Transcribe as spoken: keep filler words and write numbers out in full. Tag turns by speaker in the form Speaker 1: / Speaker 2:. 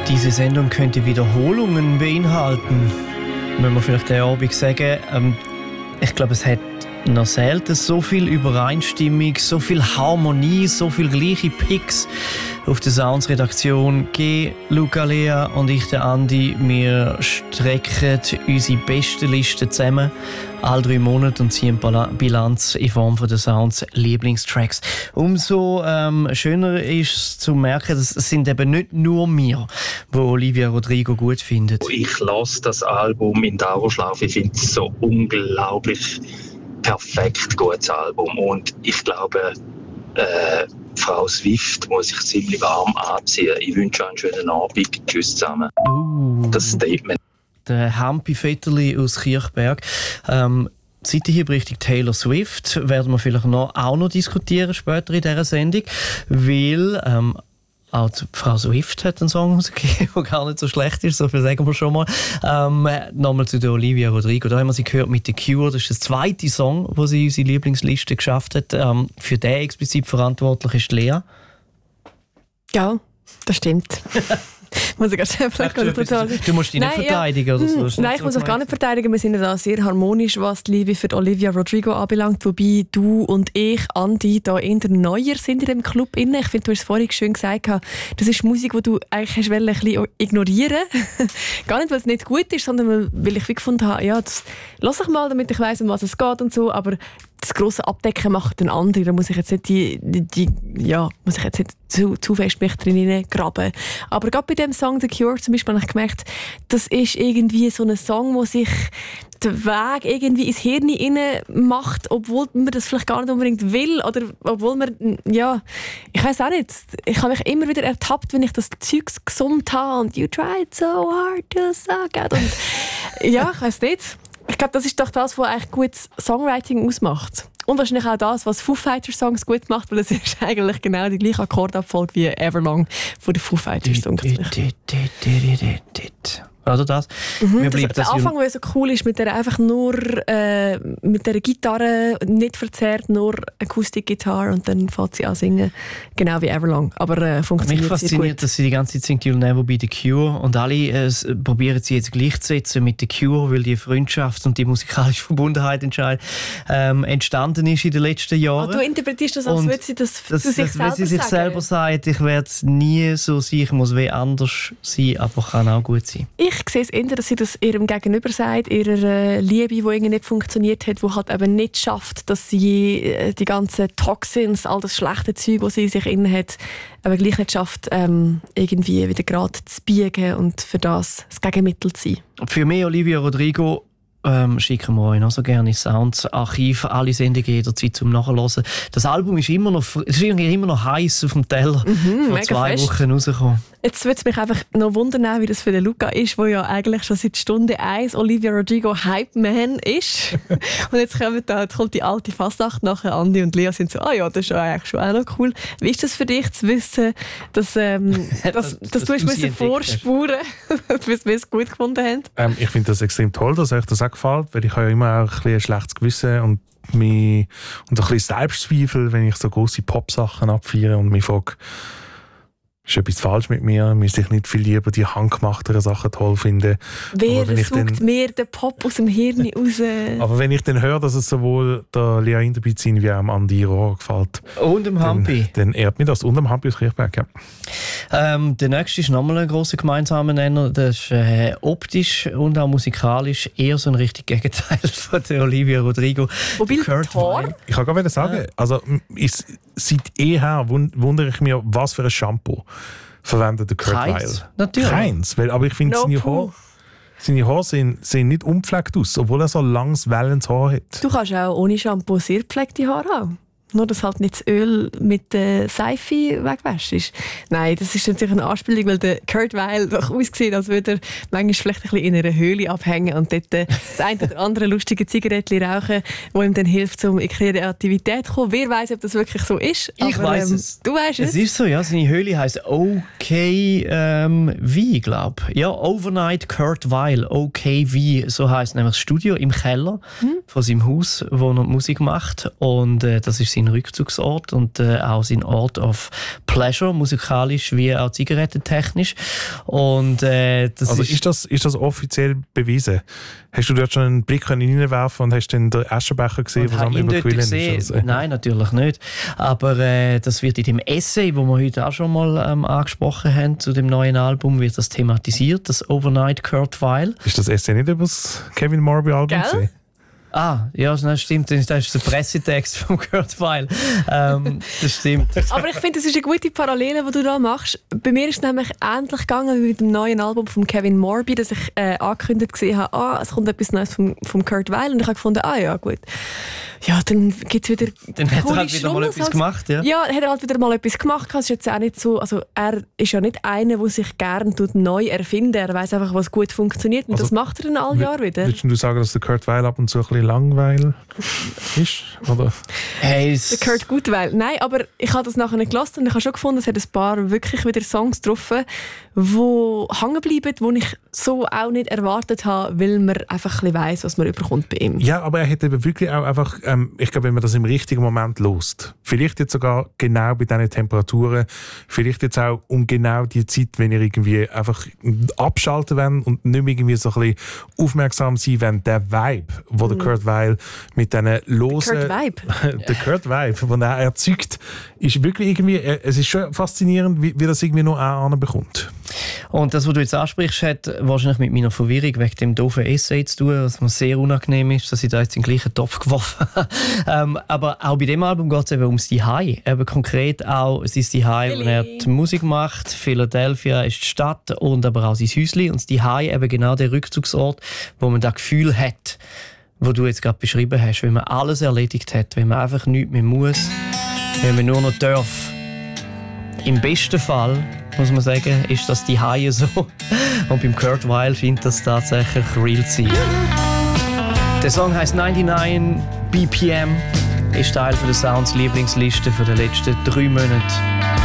Speaker 1: Diese Sendung könnte Wiederholungen beinhalten. Wenn wir vielleicht den Abend sagen, ähm, ich glaube, es hat noch selten so viel Übereinstimmung, so viel Harmonie, so viel gleiche Picks auf der Sounds-Redaktion. G, Luca, Lea und ich, der Andi, wir strecken unsere besten Listen zusammen, alle drei Monate, und ziehen Bilanz in Form von der Sounds Lieblingstracks. Umso ähm, schöner ist es zu merken, dass es sind eben nicht nur wir, die Olivia Rodrigo gut finden.
Speaker 2: Ich lasse das Album in Dauerschleife. Ich finde es so unglaublich perfekt gutes Album. Und ich glaube, äh, Frau Swift muss sich ziemlich warm anziehen. Ich wünsche euch einen schönen Abend. Tschüss zusammen.
Speaker 1: Uh.
Speaker 2: Das Statement.
Speaker 1: Der Hampi Vetterli aus Kirchberg. Ähm, Seid ihr hier richtig Taylor Swift? Werden wir vielleicht noch, auch noch diskutieren später in dieser Sendung. Weil ähm, auch die Frau Swift hat einen Song rausgegeben, der gar nicht so schlecht ist, so viel sagen wir schon mal. Ähm, Nochmal zu der Olivia Rodrigo. Da haben wir sie gehört mit The Cure. Das ist der zweite Song, den sie in unsere Lieblingsliste geschafft hat. Ähm, für den explizit verantwortlich ist Lea.
Speaker 3: Ja, das stimmt. Muss ich vielleicht
Speaker 1: du, du musst dich nicht nein, verteidigen? Ja. Oder so.
Speaker 3: Nein, ich muss auch gar nicht verteidigen. Wir sind ja da sehr harmonisch, was die Liebe für Olivia Rodrigo anbelangt. Wobei du und ich, Andi, da eher neuer sind in dem Club. Ich finde, du hast es vorhin schön gesagt, das ist Musik, die du eigentlich hast ein bisschen ignorieren wolltest. Gar nicht, weil es nicht gut ist, sondern weil ich gefunden habe, ja, das lass ich mal, damit ich weiss, um was es geht und so. Aber das grosse Abdecken macht ein anderer. Da muss ich jetzt nicht, die, die, die, ja, muss ich jetzt nicht zu, zu fest mich drin graben. Aber gerade bei dem Song «The Cure» zum Beispiel habe ich gemerkt, das ist irgendwie so ein Song, wo sich den Weg irgendwie ins Hirn rein macht, obwohl man das vielleicht gar nicht unbedingt will. Oder obwohl man, ja, ich weiss auch nicht. Ich habe mich immer wieder ertappt, wenn ich das Zeugs gesummt habe und «You tried so hard to suck out». Und ja, ich weiss nicht. Ich glaube, das ist doch das, was eigentlich gutes Songwriting ausmacht. Und wahrscheinlich auch das, was Foo Fighters Songs gut macht, weil es ist eigentlich genau die gleiche Akkordabfolge wie «Everlong» von den Foo Fighters Songs.
Speaker 1: Oder das?
Speaker 3: Mhm, Mir das, der Anfang, der so cool ist, mit der einfach nur äh, mit der Gitarre, nicht verzerrt, nur Akustikgitarre, und dann fängt sie an singen, genau wie «Everlong». Aber äh, funktioniert
Speaker 1: Mich fasziniert,
Speaker 3: sehr gut.
Speaker 1: Dass sie die ganze Zeit singt «You'll never be the Cure», und alle äh, probieren sie jetzt gleichzusetzen mit «The Cure», weil die Freundschaft und die musikalische Verbundenheit ähm, entstanden ist in den letzten Jahren.
Speaker 3: Ah, du interpretierst das, als würde sie das für
Speaker 1: das,
Speaker 3: sich
Speaker 1: das,
Speaker 3: selber
Speaker 1: wenn sie sich
Speaker 3: sagen.
Speaker 1: selber sagt, ich werde nie so sein, ich muss wie anders sein, aber kann auch gut sein.
Speaker 3: Ich sehe es eher, dass sie das ihrem Gegenüber sagt, ihrer äh, Liebe, die irgendwie nicht funktioniert hat, die halt eben nicht schafft, dass sie äh, die ganzen Toxins, all das schlechte Zeug, das sie in sich inne hat, aber gleich nicht schafft, ähm, irgendwie wieder gerade zu biegen und für das das Gegenmittel zu sein.
Speaker 1: Für mich, Olivia Rodrigo, Ähm, schicken wir euch noch so gerne ins Sounds-Archiv. Alle Sendungen jederzeit zum Nachhören. Das Album ist immer noch, ist immer noch heiß auf dem Teller.
Speaker 3: Mhm,
Speaker 1: vor zwei
Speaker 3: fest.
Speaker 1: Wochen rausgekommen.
Speaker 3: Jetzt würde es mich einfach noch wundern, wie das für den Luca ist, der ja eigentlich schon seit Stunde eins Olivia Rodrigo Hype-Man ist. Und jetzt, kommen da, jetzt kommt die alte Fasnacht nachher. Andi und Lea sind so, ah ja, das ist eigentlich schon auch noch cool. Wie ist das für dich zu wissen, dass, ähm, dass, dass, dass du, du es vorspuren musst, bis wir es gut gefunden haben?
Speaker 4: Ähm, ich finde das extrem toll, dass euch das auch gefällt, weil ich habe ja immer auch ein, bisschen ein schlechtes Gewissen und, mich, und ein bisschen Selbstzweifel, wenn ich so grosse Pop-Sachen abfeiere und mich frage, ist etwas falsch mit mir? Müsste ich nicht viel lieber die handgemachteren Sachen toll finden?
Speaker 3: Wer
Speaker 4: sucht
Speaker 3: dann, mir den Pop aus dem Hirn raus?
Speaker 4: Aber wenn ich dann höre, dass es sowohl der Lea Inderbizin wie auch dem Andi Rohr gefällt,
Speaker 1: und dem Hampi,
Speaker 4: dann, dann ehrt mich das. Und dem Hampi aus Kirchberg, ja.
Speaker 1: Ähm, der nächste ist nochmal ein grosser gemeinsamer Nenner. Das ist äh, optisch und auch musikalisch eher so ein richtig Gegenteil von der Olivia Rodrigo.
Speaker 3: Wobei Kurt Haar?
Speaker 4: Ich kann gerade sagen, ja. also ist, seit eher wundere ich mich, was für ein Shampoo verwendet der Kurt Weil.
Speaker 1: Natürlich.
Speaker 4: Keins, weil, aber ich finde, no seine Haare, seine Haare sehen, sehen nicht unpflegt aus, obwohl er so langes, wellendes Haar hat.
Speaker 3: Du kannst auch ohne Shampoo sehr gepflegte Haare haben. Nur, dass halt nicht das Öl mit der Seife wegwäschst. Nein, das ist natürlich eine Anspielung, weil der Kurt Weil doch aussieht, als würde er manchmal vielleicht ein bisschen in einer Höhle abhängen und dort das eine oder andere lustige Zigarettchen rauchen, das ihm dann hilft, um in Kreativität zu kommen. Wer weiss, ob das wirklich so ist?
Speaker 1: Ich
Speaker 3: aber,
Speaker 1: weiss
Speaker 3: ähm,
Speaker 1: es.
Speaker 3: Du weißt es?
Speaker 1: Es ist so, ja. Seine Höhle heisst O K V, glaube ich. Ja, Overnight Kurt Weil, O K V. So heisst nämlich das Studio im Keller hm? von seinem Haus, wo er Musik macht. Und äh, das ist sein Rückzugsort und äh, auch sein Ort of Pleasure, musikalisch wie auch zigarettentechnisch. Und, äh, das
Speaker 4: also
Speaker 1: ist,
Speaker 4: ist, das, ist das offiziell bewiesen? Hast du dort schon einen Blick reinwerfen und hast dann den Aschenbecher gesehen, was am Überquillen ist? Also,
Speaker 1: nein, natürlich nicht. Aber äh, das wird in dem Essay, wo wir heute auch schon mal ähm, angesprochen haben, zu dem neuen Album, wird das thematisiert, das Overnight Kurt Weill.
Speaker 4: Ist das Essay nicht über das Kevin Morby-Album gesehen?
Speaker 1: Ah, ja, das stimmt. Das ist der Pressetext von Kurt Weill. Ähm, das stimmt.
Speaker 3: Aber ich finde, das ist eine gute Parallele, die du da machst. Bei mir ist es nämlich ähnlich gegangen wie mit dem neuen Album von Kevin Morby, dass ich äh, angekündigt gesehen habe, ah, es kommt etwas Neues von, von Kurt Weill. Und ich habe gefunden, ah ja, gut. Ja, dann gibt es wieder.
Speaker 1: Dann hat er halt wieder mal etwas gemacht, ja?
Speaker 3: Ja, hat er halt wieder mal etwas gemacht. Es ist jetzt auch nicht so, also er ist ja nicht einer, der sich gerne neu erfinden. Er weiß einfach, was gut funktioniert. Und also, das macht er dann alle Jahre wieder.
Speaker 4: Würdest du sagen, dass der Kurt Weill ab und zu ein bisschen langweilig ist? Oder?
Speaker 3: Hey, der Kurt Gutweil. Nein, aber ich habe das nachher nicht gelassen und ich habe schon gefunden, es hat ein paar wirklich wieder Songs getroffen, die hängen bleiben, die ich so auch nicht erwartet habe, weil man einfach ein bisschen weiss, was man überkommt bei ihm.
Speaker 4: Ja, aber er hat eben wirklich auch einfach, ähm, ich glaube, wenn man das im richtigen Moment lost, vielleicht jetzt sogar genau bei diesen Temperaturen, vielleicht jetzt auch um genau die Zeit, wenn ihr irgendwie einfach abschalten wollt und nicht mehr irgendwie so ein bisschen aufmerksam sein wollt, der Vibe, wo mm. der Kurt Weill mit diesen losen...
Speaker 3: Der Kurt Vibe.
Speaker 4: der Kurt Vibe, den er erzeugt, ist wirklich irgendwie, es ist schon faszinierend, wie, wie das irgendwie noch anbekommt.
Speaker 1: Und das, was du jetzt ansprichst, hat wahrscheinlich mit meiner Verwirrung wegen dem doofen Essay zu tun, was mir sehr unangenehm ist, dass ich da jetzt in den gleichen Topf geworfen habe. ähm, aber auch bei dem Album geht es eben ums Zuhause. Eben konkret auch, es ist Zuhause, wo er die Musik macht. Philadelphia ist die Stadt und aber auch sein Häuschen. Und das Zuhause eben genau der Rückzugsort, wo man das Gefühl hat, wo du jetzt gerade beschrieben hast, wenn man alles erledigt hat, wenn man einfach nichts mehr muss, wenn man nur noch darf. Im besten Fall, muss man sagen, ist das die Haie so. Und beim Kurt Weill scheint das tatsächlich real zu sein. Der Song heisst neunundneunzig B P M, ist Teil der Sounds Lieblingsliste für die letzten drei Monate.